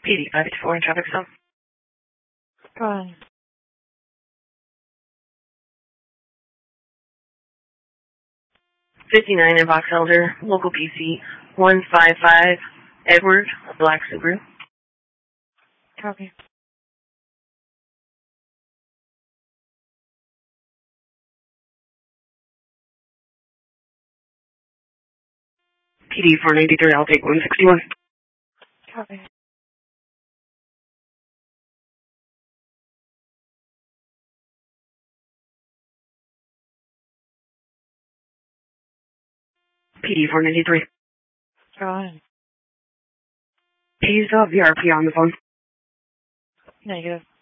PD 584 in traffic stop. Go ahead. 59 in Box Elder, local PC 155 Edward, black Subaru. Copy. PD 493, I'll take 161. Copy. PD 493. Go ahead. Do you still have the RP on the phone? Negative.